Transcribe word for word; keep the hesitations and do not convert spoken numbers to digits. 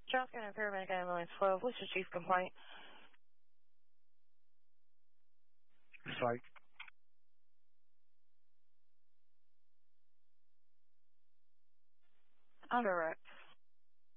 Charles County Paramedic Ambulance twelve, what's your chief complaint? Psych. I'm direct.